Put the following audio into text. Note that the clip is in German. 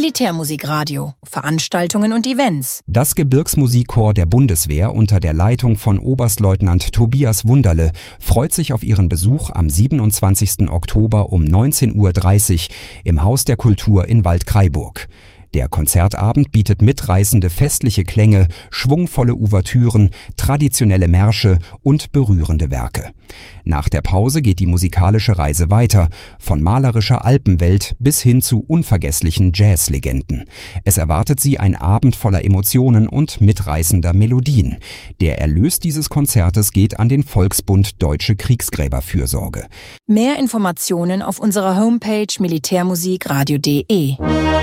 Militärmusikradio, Veranstaltungen und Events. Das Gebirgsmusikchor der Bundeswehr unter der Leitung von Oberstleutnant Tobias Wunderle freut sich auf ihren Besuch am 27. Oktober um 19:30 Uhr im Haus der Kultur in Waldkraiburg. Der Konzertabend bietet mitreißende festliche Klänge, schwungvolle Ouvertüren, traditionelle Märsche und berührende Werke. Nach der Pause geht die musikalische Reise weiter, von malerischer Alpenwelt bis hin zu unvergesslichen Jazzlegenden. Es erwartet Sie ein Abend voller Emotionen und mitreißender Melodien. Der Erlös dieses Konzertes geht an den Volksbund Deutsche Kriegsgräberfürsorge. Mehr Informationen auf unserer Homepage militärmusikradio.de.